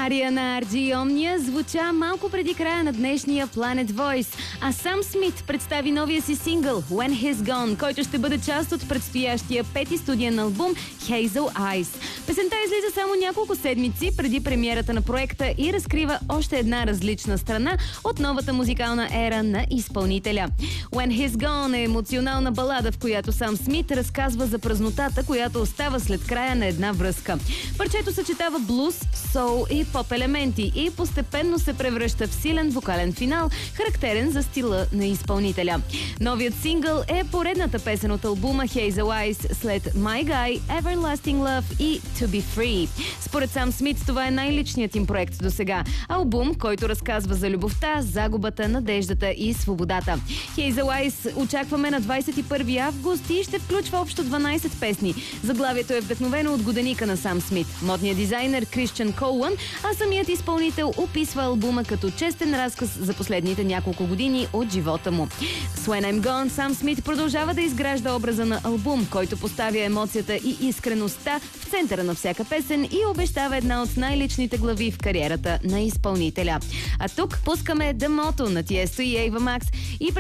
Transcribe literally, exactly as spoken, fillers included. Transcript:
Ария на Ар Джи Omnia звуча малко преди края на днешния Planet Voice, а Сам Смит представи новия си сингъл When He's Gone, който ще бъде част от предстоящия пети студиен албум Hazel Eyes. Песента излиза само няколко седмици преди премиерата на проекта и разкрива още една различна страна от новата музикална ера на изпълнителя. When He's Gone е емоционална балада, в която Сам Смит разказва за празнотата, която остава след края на една връзка. Парчето съчетава блуз, соул и поп елементи и постепенно се превръща в силен вокален финал, характерен за стила на изпълнителя. Новият сингъл е поредната песен от албума Hazel Eyes след My Guy, Everlasting Love и To Be Free. Според Сам Смит това е най-личният им проект до сега. Албум, който разказва за любовта, загубата, надеждата и свободата. Hazel Eyes очакваме на двадесет и първи август и ще включва общо дванадесет песни. Заглавието е вдъхновено от годеника на Сам Смит, модният дизайнер Кристиан Коулън, а самият изпълнител описва албума като честен разказ за последните няколко години от живота му. С When I'm Gone Сам Смит продължава да изгражда образа на албум, който поставя емоцията и искреността в центъра на всяка песен и обещава една от най-личните глави в кариерата на изпълнителя. А тук пускаме The Motto на Тиесто и Ava Max и